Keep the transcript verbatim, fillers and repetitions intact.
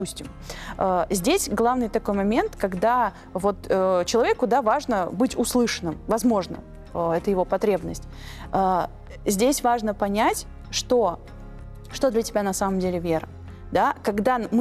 Допустим, э, здесь главный такой момент, когда вот э, человеку, да, важно быть услышанным, возможно, э, это его потребность. Э, здесь важно понять, что, что для тебя на самом деле вера, да, когда мы